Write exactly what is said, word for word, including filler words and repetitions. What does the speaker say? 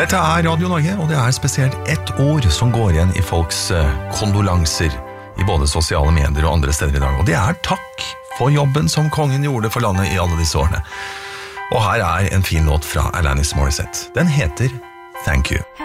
Dette er Radio Norge, og det er spesielt ett ord som går igjen i folks kondolanser i både sosiale medier og andre steder i dag, og det er takk for jobben som kongen gjorde for landet i alle disse årene. Og her er en fin låt fra Alanis Morissette. Den heter Thank You.